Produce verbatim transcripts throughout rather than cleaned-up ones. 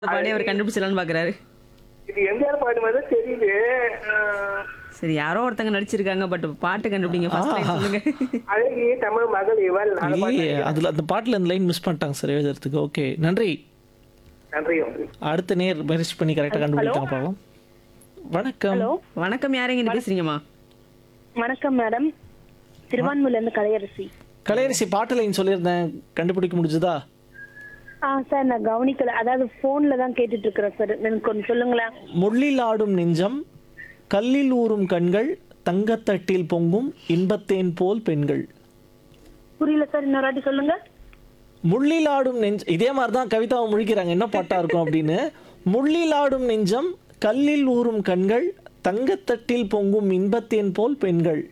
பாடி அது அவர் கண்டுபிடிச்சிடலான்னு பாக்குறாரு. இது எம்ஜிஆர் பாட்டு மாதிரி தான் தெரியுது. ஆஹ், சரி, யாரோ ஒருத்தங்க நடிச்சிருக்காங்க, பட் பாட்டு கண்டுபிடிங்க. ஃபர்ஸ்ட் லைன் ஆஹா. சொல்லுங்க. அழகி தமிழ் மகள் இவள் அந்த பாட்டு இல்லையே நினைக்கிறேன். அதுல அந்த பாட்டுல அந்த லைன் மிஸ் பண்ணிட்டாங்க சார் எழுதுறதுக்கு. ஓகே நன்றி. நன்றி. அடுத்த நேர் மெரிச் பண்ணி கரெக்டாக கண்டுபிடிக்காங்க பார்க்கலாம். வணக்கம். ஹலோ வணக்கம், யாரைங்க இங்க பேசுறீங்கம்மா? வணக்கம் மேடம். திருவான்மூர்ல இருந்து கலையரசி. கலையரசி பாட்டு லைன் சொல்லியிருந்தேன், கண்டுபிடிக்க முடிஞ்சதா? ஆ சார், நான் கவனிக்கல, அதாவது போன்ல தான் கேட்டுட்டு இருக்கிறேன் சார். எனக்கு கொஞ்சம் சொல்லுங்களேன். முள்ளில் ஆடும் நெஞ்சம், கல்லில் ஊறும் கண்கள், தங்கத்தட்டில் பொங்கும் இன்பத்தேன் போல் பெண்கள். புரியல சார், இன்னொரு வாட்டி சொல்லுங்க. முள்ளில் ஆடும் நெஞ்சம், இதே மாதிரி தான் கவிதாவை முழிக்கிறாங்க என்ன பாட்டா இருக்கும் அப்படின்னு. முள்ளில் ஆடும் நெஞ்சம், கல்லில் ஊறும் கண்கள், தங்கத்தட்டில் பொங்கும் இன்பத்தேன் போல் பெண்கள்.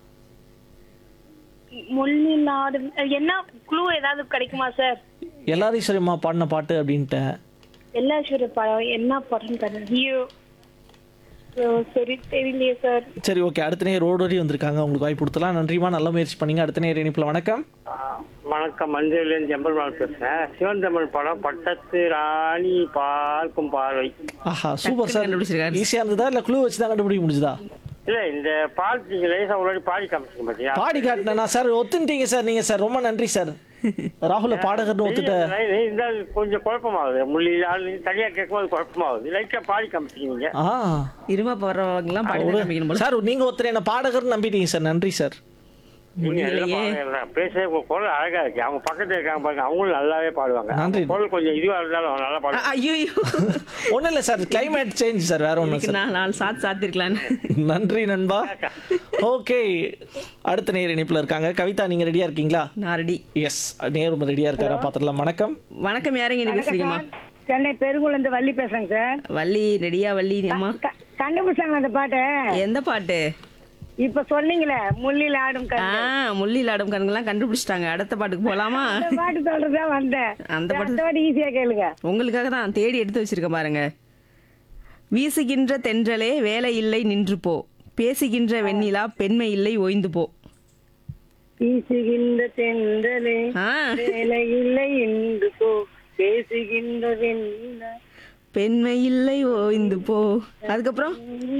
முள்ளில் ஆடும் என்ன க்ளூ ஏதாவது கிடைக்குமா சார்? எல்லாரீஸ்வரியம்மா பாடின பாட்டு அப்படின்ட்டேன். எல்லாஸ்வர படம் என்ன படம் சார்? ஐயோ, ஓ, சரி தெரியலையே சார். சரி ஓகே, அடுத்த நேர் ரோடு வரையும் வந்திருக்காங்க, உங்களுக்கு வாய்ப்பு கொடுத்தலாம். நன்றிமா, நல்ல முயற்சி பண்ணீங்க. அடுத்த நேர் இணைப்பில் வணக்கம். வணக்கம், மஞ்சள் ஜம்பல்வால் பேசுறேன். சிவன் தமிழ் படம் பட்டத்து ராணி பார்க்கும் பார்வை. ஆஹா சூப்பர் சார், கண்டுபிடிச்சிருக்காரு. ஈஸியாக இருந்ததா இல்லை க்ளூ வச்சு தான் கண்டுபிடிக்க முடிஞ்சுதா? இல்ல, இந்த பாட்டு நீங்க லேசா உள்ளாடி பாடி காமிச்சிங்க பாத்தியா? பாடி காட்டினா சார், ஒத்துட்டீங்க சார் நீங்க சார், ரொம்ப நன்றி சார். ராகுல பாடகர்னு ஒத்துட்ட. இந்த கொஞ்சம் குழப்பமாகுது. முள்ளி தனியா கேட்கும்போது குழப்பமாகுது. லைட்டா பாடி காமிச்சிங்க. ஆ இருமா போறவங்கலாம் பாடி தான் காமிக்கணும் போல. சார் நீங்க ஒருத்தர் என்ன பாடகர்னு நம்பிட்டீங்க சார், நன்றி சார். நீங்க எல்லாம் முடியலையே. பாடுங்க. பேசவே உங்க குரல் அழகா இருக்கு. அவங்க பக்கத்துல இருக்காங்க பாருங்க, அவங்களும் நல்லாவே பாடுவாங்க. நன்றி. குரல் கொஞ்சம் இதுவா இருந்தாலும் அவங்க நல்லா பாடுவாங்க. ஐயோ, ஒன்றும் இல்லை சார், கிளைமேட் சேஞ்ச் சார், வேற ஒன்றும் இன்னைக்கு சார். நான் நாலு சாத்து சாத்திருக்கலான்னு. நன்றி நண்பா. ஓகே, அடுத்த நேர் இணைப்பில் இருக்காங்க. கவிதா நீங்க ரெடியா இருக்கீங்களா? நான் ரெடி. எஸ், நேரும் ரெடியா இருக்காரா பார்த்துடலாம். வணக்கம். வணக்கம், யாரைங்க இங்க பேசுறீங்கம்மா? சென்னை பெருங்குளந்து வள்ளி பேசுறேங்க சார். வள்ளி ரெடியா? வள்ளி அம்மா, க- கண்டுபிடிச்சாங்க அந்த பாட்டை. எந்த பாட்டு? இப்ப சொன்னீங்களே முள்ளில் ஆடும் ஆ, கண்கள். முள்ளில் ஆடும் கண்கள்லாம் கண்டுபிடிச்சிட்டாங்க. அடுத்த பாட்டுக்கு போலாமா? அந்த பாட்டு சொல்றதா வந்தேன். அந்த பாட்டு- அந்த பாட்டு ஈஸியா கேளுங்க. உங்களுக்காக தான் தேடி எடுத்து வச்சிருக்கேன் பாருங்க. வீசுகின்ற தென்றலே வேலை இல்லை நின்று போ, பேசுகின்ற வெண்ணிலா பெண்மை இல்லை ஓய்ந்து போ. வீசுகின்ற தென்றலே ஆ, வேலை இல்லை என்று போ, பேசுகின்ற வெண்ணிலா. பெண்மை இல்லை ஓய்ந்து போ. அதுக்கப்புறம்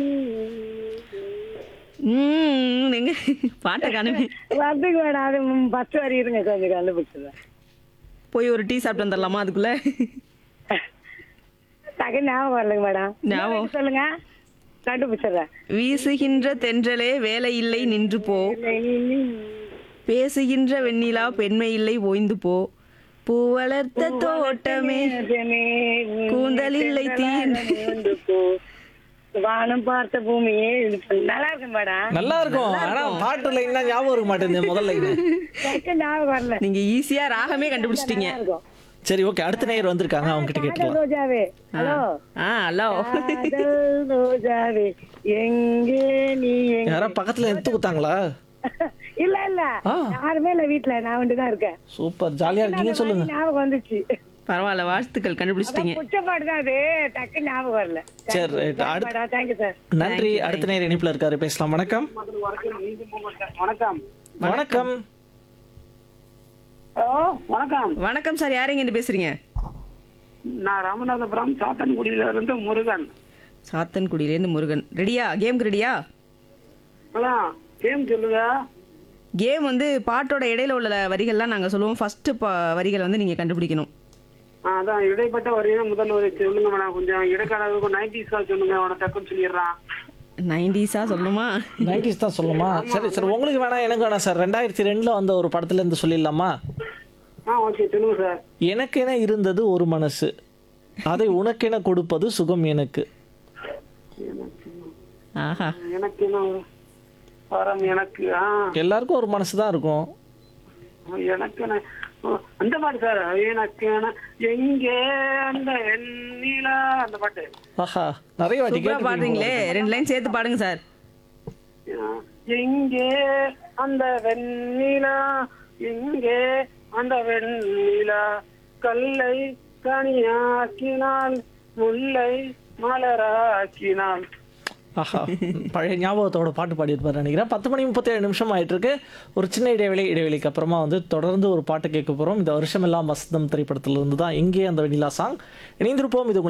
ம் எங்க பாட்டை காணுமே. வரதுக்கு வேணாம், அது பத்து வரி இருங்க, கொஞ்சம் கண்டுபிடிச்சது. போய் ஒரு டீ சாப்பிட்டு வந்துடலாமா அதுக்குள்ள? டக்கு ஞாபகம் வரலைங்க மேடம். ஞாபகம். சொல்லுங்க, கண்டுபிடிச்சிடுறேன். வீசுகின்ற தென்றலே வேலை இல்லை நின்று போ, பேசுகின்ற வெண்ணிலா பெண்மை இல்லை ஓய்ந்து போ, பூ வளர்த்த தோட்டமே கூந்தல் இல்லை தீர்ந்து. வானம் பார்த்த பூமியே. இது பண்ணு. நல்லா இருக்கு மேடம். நல்லா இருக்கும், ஆனா பாட்டு லைன் தான் ஞாபகம் இருக்க மாட்டேங்குது முதல் லைன். டக்கு ஞாபகம் வரல. நீங்க ஈஸியா ராகமே கண்டுபிடிச்சிட்டீங்க. நல்லா இருக்கும். சரி ஓகே, அடுத்த நேர் வந்திருக்காங்க, அவங்க கிட்ட காதல் கேட்கலாம். ரோஜாவே. ஹலோ ஆ, ஹலோ. காதல் ரோஜாவே எங்கே நீ எங்கே? யாரா பக்கத்துல எடுத்து கொடுத்தாங்களா? இல்ல இல்ல, ஆ. யாருமே இல்ல வீட்டுல, நான் வந்து தான் இருக்கேன். சூப்பர், ஜாலியா இருக்கீங்க, சொல்லுங்க. ஞாபகம் வந்துச்சு. பரவாயில்ல, வாழ்த்துக்கள், கண்டுபிடிச்சிட்டீங்க. புச்ச பாட்டு தான் அது, டக்கு ஞாபகம் வரல. சரி ரைட், அடுத்த தேங்க்யூ சார். நன்றி. அடுத்த நேர் இணைப்புல இருக்காரு, பேசலாம். வணக்கம். வணக்கம். வணக்கம். ஹலோ, வணக்கம். வணக்கம் சார், யாரைங்க இங்க பேசுறீங்க? நான் ராமநாதபுரம் சாத்தன்குடியில இருந்து முருகன். சாத்தன்குடியிலேருந்து முருகன். ரெடியா? கேம்க்கு ரெடியா? அதான் கேம் சொல்லுங்க. கேம் வந்து பாட்டோட இடையில உள்ள வரிகள்லாம் நாங்க சொல்லுவோம். ஃபர்ஸ்ட் வரிகள் வந்து நீங்க கண்டுபிடிக்கணும். ஆ, அதான் இடைப்பட்ட வரையும் முதல் வரை சொல்லுங்க மேடம். கொஞ்சம் இடைக்கால நைன்டிஸா சொல்லுங்க மேடம், டக்குன்னு சொல்லிடுறான். நைன்டிஸா சொல்லுமா? நைன்டிஸ் தான் சொல்லுமா? சரி சார், உங்களுக்கு வேணாம் எனக்கு வேணாம் சார். ரெண்டாயிரத்தி ரெண்டுல வந்த ஒரு படத்துல இருந்து சொல்லிடலாமா? ஆ, ஓகே சொல்லுங்க சார். எனக்கென இருந்தது ஒரு மனசு, அதை உனக்கென கொடுப்பது சுகம் எனக்கு. ஆஹா, எனக்கு என்ன வரம் எனக்கு. ஆ, எல்லாருக்கும் ஒரு மனசு தான் இருக்கும். எனக்கு என்ன ஓ, அந்த பாட்டு சார். எனக்கு என்ன எங்கே அந்த வெண்ணிலா, அந்த பாட்டு. ஆஹா, நிறைய வாட்டி சூப்பரா பாடுறீங்களே. கேட்டு. ரெண்டு லைன் சேர்த்து பாடுங்க சார். ஆ, எங்கே அந்த வெண்ணிலா, எங்கே அந்த வெண்ணிலா, கல்லை கனியாக்கினால் முல்லை மலராக்கினால். ஆஹா பழைய ஞாபகத்தோட பாட்டு பாடியிருப்பார் நினைக்கிறேன். பத்து மணி முப்பத்தேழு நிமிஷம் ஆயிட்டு இருக்கு. ஒரு சின்ன இடைவெளி இடைவெளிக்கு அப்புறமா வந்து தொடர்ந்து ஒரு பாட்டு கேட்க போகிறோம். இந்த வருஷம் எல்லாம் வசந்தம் திரைப்படத்திலிருந்து தான் எங்கே அந்த வெண்ணிலா சாங். இணைந்திருப்போம். இது உங்களை